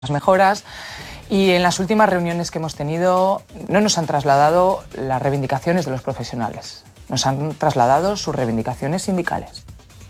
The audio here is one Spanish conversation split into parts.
mejoras, y en las últimas reuniones que hemos tenido no nos han trasladado las reivindicaciones de los profesionales, nos han trasladado sus reivindicaciones sindicales.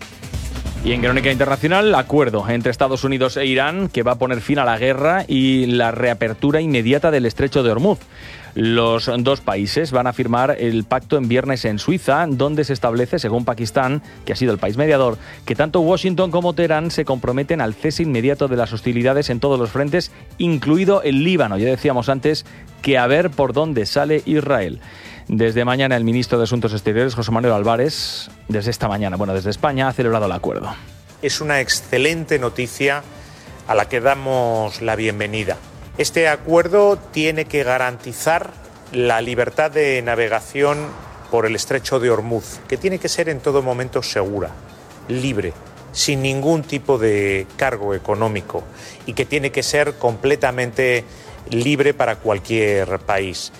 Y en Crónica Internacional, acuerdo entre Estados Unidos e Irán que va a poner fin a la guerra y la reapertura inmediata del estrecho de Hormuz. Los dos países van a firmar el pacto en viernes en Suiza, donde se establece, según Pakistán, que ha sido el país mediador, que tanto Washington como Teherán se comprometen al cese inmediato de las hostilidades en todos los frentes, incluido el Líbano. Ya decíamos antes que a ver por dónde sale Israel. Desde mañana el ministro de Asuntos Exteriores, José Manuel Álvarez, desde España, ha celebrado el acuerdo. Es una excelente noticia a la que damos la bienvenida. Este acuerdo tiene que garantizar la libertad de navegación por el estrecho de Hormuz, que tiene que ser en todo momento segura, libre, sin ningún tipo de cargo económico y que tiene que ser completamente libre para cualquier país.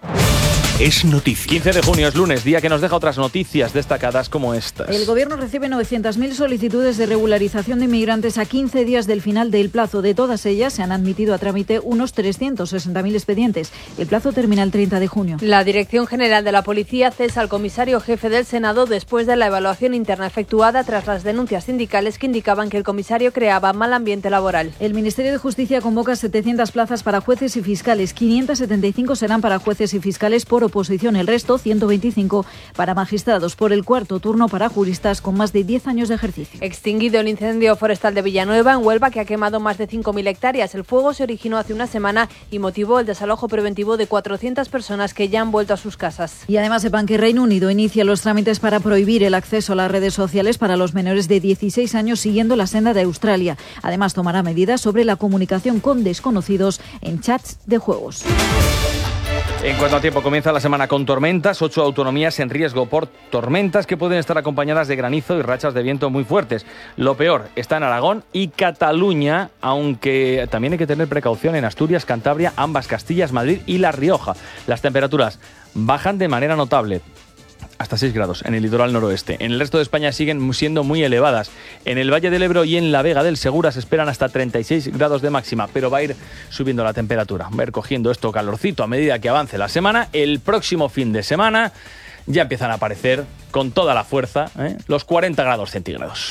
Es noticia. 15 de junio es lunes, día que nos deja otras noticias destacadas como estas. El Gobierno recibe 900.000 solicitudes de regularización de inmigrantes a 15 días del final del plazo. De todas ellas se han admitido a trámite unos 360.000 expedientes. El plazo termina el 30 de junio. La Dirección General de la Policía cesa al comisario jefe del Senado después de la evaluación interna efectuada tras las denuncias sindicales que indicaban que el comisario creaba mal ambiente laboral. El Ministerio de Justicia convoca 700 plazas para jueces y fiscales. 575 serán para jueces y fiscales por oposición, el resto, 125, para magistrados, por el cuarto turno para juristas con más de 10 años de ejercicio. Extinguido el incendio forestal de Villanueva, en Huelva, que ha quemado más de 5.000 hectáreas. El fuego se originó hace una semana y motivó el desalojo preventivo de 400 personas que ya han vuelto a sus casas. Y además sepan que Reino Unido inicia los trámites para prohibir el acceso a las redes sociales para los menores de 16 años, siguiendo la senda de Australia. Además tomará medidas sobre la comunicación con desconocidos en chats de juegos. En cuanto a tiempo, comienza la semana con tormentas, 8 autonomías en riesgo por tormentas que pueden estar acompañadas de granizo y rachas de viento muy fuertes. Lo peor está en Aragón y Cataluña, aunque también hay que tener precaución en Asturias, Cantabria, ambas Castillas, Madrid y La Rioja. Las temperaturas bajan de manera notable, hasta 6 grados en el litoral noroeste. En el resto de España siguen siendo muy elevadas. En el Valle del Ebro y en la Vega del Segura se esperan hasta 36 grados de máxima, pero va a ir subiendo la temperatura. Va a ir cogiendo esto calorcito a medida que avance la semana. El próximo fin de semana ya empiezan a aparecer con toda la fuerza los 40 grados centígrados.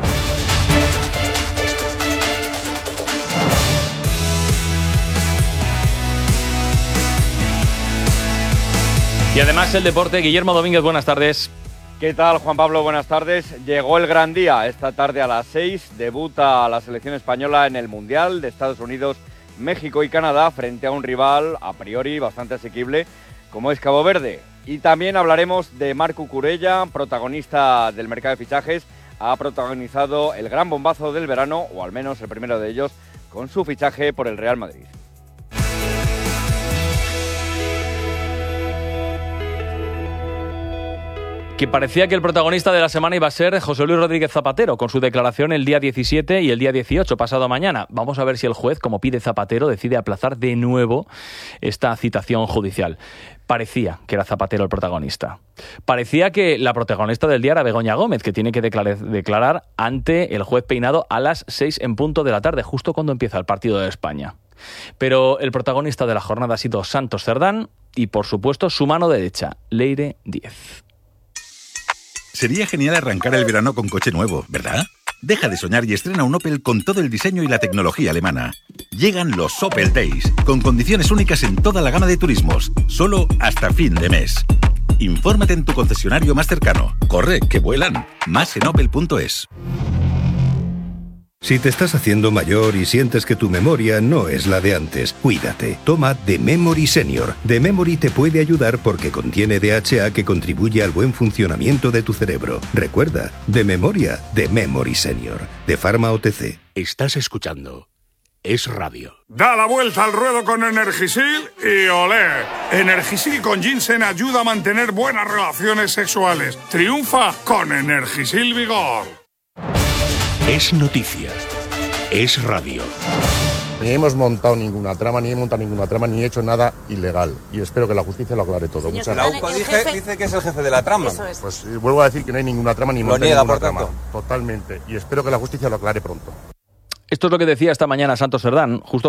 Y además el deporte, Guillermo Domínguez, buenas tardes. ¿Qué tal, Juan Pablo? Buenas tardes. Llegó el gran día. Esta tarde a las 6 debuta la selección española en el Mundial de Estados Unidos, México y Canadá frente a un rival a priori bastante asequible como es Cabo Verde. Y también hablaremos de Marc Cucurella, protagonista del mercado de fichajes. Ha protagonizado el gran bombazo del verano, o al menos el primero de ellos, con su fichaje por el Real Madrid. Que parecía que el protagonista de la semana iba a ser José Luis Rodríguez Zapatero, con su declaración el día 17 y el día 18, pasado mañana. Vamos a ver si el juez, como pide Zapatero, decide aplazar de nuevo esta citación judicial. Parecía que era Zapatero el protagonista. Parecía que la protagonista del día era Begoña Gómez, que tiene que declarar ante el juez Peinado a las 6 en punto de la tarde, justo cuando empieza el partido de España. Pero el protagonista de la jornada ha sido Santos Cerdán y, por supuesto, su mano derecha, Leire Díez. Sería genial arrancar el verano con coche nuevo, ¿verdad? Deja de soñar y estrena un Opel con todo el diseño y la tecnología alemana. Llegan los Opel Days, con condiciones únicas en toda la gama de turismos, solo hasta fin de mes. Infórmate en tu concesionario más cercano. Corre, que vuelan. Más en opel.es. Si te estás haciendo mayor y sientes que tu memoria no es la de antes, cuídate. Toma The Memory Senior. The Memory te puede ayudar porque contiene DHA que contribuye al buen funcionamiento de tu cerebro. Recuerda, de memoria, The Memory Senior. De Pharma OTC. Estás escuchando Es Radio. Da la vuelta al ruedo con Energisil y olé. Energisil con ginseng ayuda a mantener buenas relaciones sexuales. Triunfa con Energisil Vigor. Es noticia. Es radio. Ni hemos montado ninguna trama, ni he hecho nada ilegal. Y espero que la justicia lo aclare todo. Muchas gracias. La UCO dice que es el jefe de la trama. Eso es. Pues vuelvo a decir que no hay ninguna trama ni monta ninguna trama. Totalmente. Y espero que la justicia lo aclare pronto. Esto es lo que decía esta mañana Santos Cerdán, justo